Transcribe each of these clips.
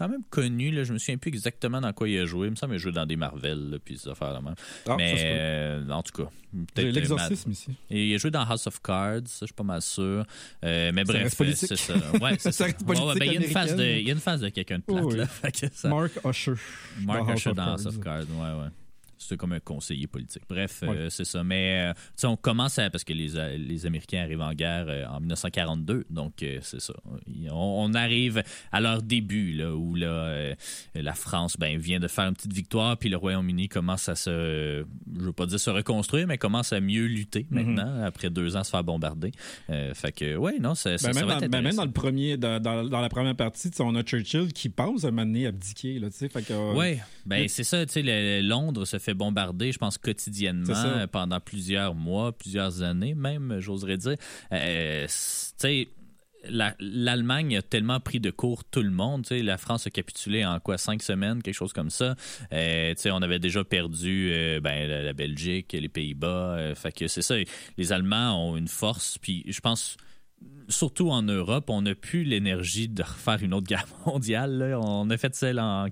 quand même connu. Là. Je me souviens plus exactement dans quoi il a joué. Il me semble qu'il a joué dans des Marvel, là, puis des affaires là même. Mais en tout cas, peut-être. J'ai l'exorcisme ici. Et il a joué dans House of Cards, ça, je suis pas mal sûr. Mais bref, c'est ça. Ouais, c'est ça. Il y a une face de quelqu'un de plate. Oui. Là, Mark Usher. Mark Usher dans House of Cards, ouais. C'est comme un conseiller politique. Bref, c'est ça. Mais on commence parce que les Américains arrivent en guerre en 1942. Donc, c'est ça. On arrive à leur début, là, où la France vient de faire une petite victoire, puis le Royaume-Uni commence à je veux pas dire se reconstruire, mais commence à mieux lutter maintenant, après 2 ans de se faire bombarder. Fait que, ouais, non, ça va être intéressant. Même dans la première partie, on a Churchill qui pense à un moment donné abdiquer. Là, fait que, oui, c'est ça. Londres se fait bombarder, je pense, quotidiennement pendant plusieurs mois, plusieurs années même, j'oserais dire. L'Allemagne a tellement pris de court tout le monde. La France a capitulé en 5 semaines, quelque chose comme ça. On avait déjà perdu la Belgique, les Pays-Bas. Fait que c'est ça. Les Allemands ont une force. Puis je pense... Surtout en Europe, on n'a plus l'énergie de refaire une autre guerre mondiale. Là. On a fait celle en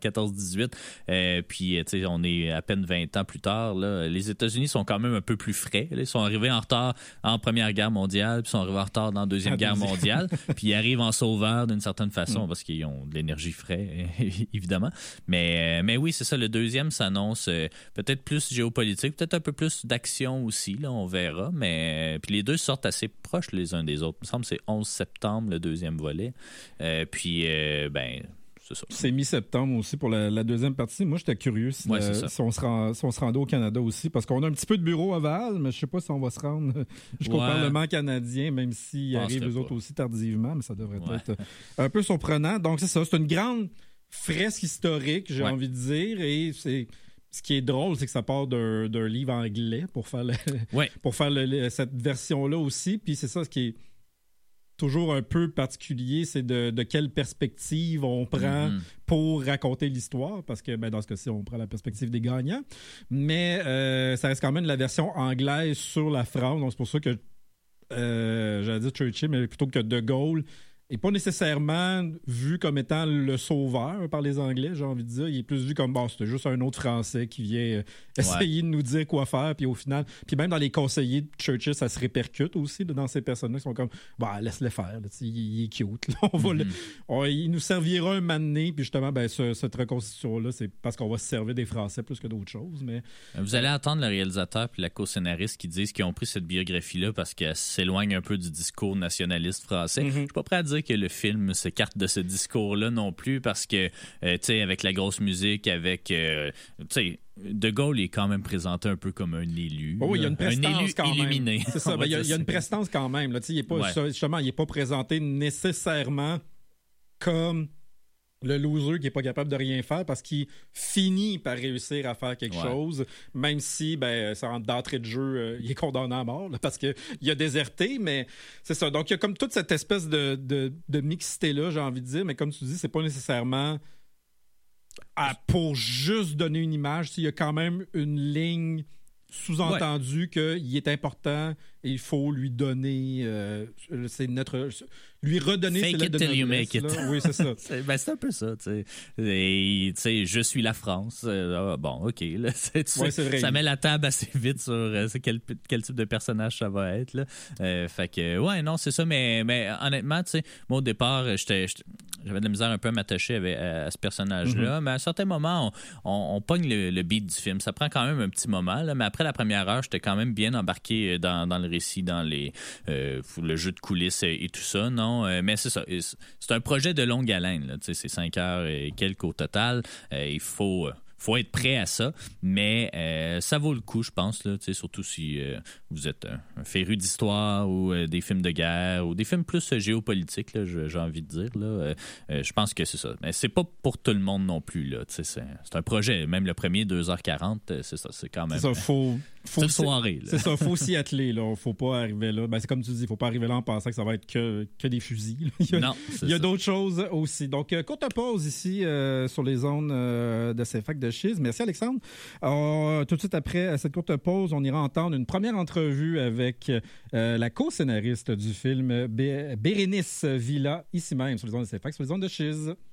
14-18. Puis, on est à peine 20 ans plus tard. Là. Les États-Unis sont quand même un peu plus frais. Là. Ils sont arrivés en retard en Première Guerre mondiale, puis ils sont arrivés en retard dans la Deuxième Guerre mondiale. Puis, ils arrivent en sauveur d'une certaine façon parce qu'ils ont de l'énergie frais, évidemment. Mais oui, c'est ça. Le deuxième s'annonce peut-être plus géopolitique, peut-être un peu plus d'action aussi. Là, on verra. Mais puis les deux sortent assez proches les uns des autres. Il me semble que c'est 11 septembre, le deuxième volet. C'est ça. C'est mi-septembre aussi pour la deuxième partie. Moi, j'étais curieux si on se rendait au Canada aussi, parce qu'on a un petit peu de bureau ovale, mais je sais pas si on va se rendre jusqu'au Parlement canadien, même s'il arrive eux autres aussi tardivement, mais ça devrait être un peu surprenant. Donc, c'est ça. C'est une grande fresque historique, j'ai envie de dire, et c'est... Ce qui est drôle, c'est que ça part d'un livre anglais pour faire cette version-là aussi. Puis c'est ça, ce qui est toujours un peu particulier, c'est de quelle perspective on prend pour raconter l'histoire, parce que dans ce cas-ci, on prend la perspective des gagnants. Mais ça reste quand même la version anglaise sur la France. Donc c'est pour ça que j'allais dire Churchill, mais plutôt que De Gaulle n'est pas nécessairement vu comme étant le sauveur par les Anglais, j'ai envie de dire. Il est plus vu comme, c'était juste un autre Français qui vient essayer de nous dire quoi faire, puis au final... Puis même dans les conseillers de Churchill, ça se répercute aussi dans ces personnes-là qui sont comme, laisse-le faire, là, il est cute. Là, il nous servira un moment donné, puis justement, cette reconstitution-là, c'est parce qu'on va se servir des Français plus que d'autres choses. Mais vous allez entendre le réalisateur puis la co-scénariste qui disent qu'ils ont pris cette biographie-là parce qu'elle s'éloigne un peu du discours nationaliste français. Je suis pas prêt à dire que le film s'écarte de ce discours-là non plus parce que, avec la grosse musique, avec, De Gaulle est quand même présenté un peu comme un élu. Oui, il y a une prestance quand même. Illuminé. C'est ça, il y a une prestance quand même. Là. Justement, il n'est pas présenté nécessairement comme le loser qui n'est pas capable de rien faire parce qu'il finit par réussir à faire quelque chose, même si ça rentre d'entrée de jeu, il est condamné à mort là, parce qu'il a déserté, mais c'est ça. Donc, il y a comme toute cette espèce de mixité-là, j'ai envie de dire, mais comme tu dis, c'est pas nécessairement pour juste donner une image. Il y a quand même une ligne sous-entendue qu'il est important et il faut lui donner lui redonner ses lettres de noblesse. Oui, c'est ça. C'est un peu ça, tu sais. Je suis la France. OK. Là, ça met la table assez vite sur quel type de personnage ça va être. Là. Fait que, non, c'est ça. Mais honnêtement, tu sais, moi, au départ, j'avais de la misère un peu à m'attacher à ce personnage-là. Mais à un certain moment, on pogne le beat du film. Ça prend quand même un petit moment. Là, mais après la première heure, j'étais quand même bien embarqué dans le récit, dans le jeu de coulisses et tout ça. Non, mais c'est ça. C'est un projet de longue haleine. Là. C'est 5 heures et quelques au total. Il faut être prêt à ça, mais ça vaut le coup, je pense, là, surtout si vous êtes un féru d'histoire ou des films de guerre ou des films plus géopolitiques, là, j'ai envie de dire. Là, je pense que c'est ça. Mais c'est pas pour tout le monde non plus. Là, c'est un projet. Même le premier, 2h40, c'est ça. C'est quand même... C'est ça, c'est une soirée. Là. C'est ça, faut s'y atteler. Là. Faut pas arriver là. C'est comme tu dis, faut pas arriver là en pensant que ça va être que des fusils. Il y a d'autres choses aussi. Donc, courte pause ici sur les ondes de CFAC de Chiz. Merci Alexandre. Tout de suite après cette courte pause, on ira entendre une première entrevue avec la co-scénariste du film, Bérénice Villa, ici même sur les ondes de CFAC, sur les ondes de Chiz.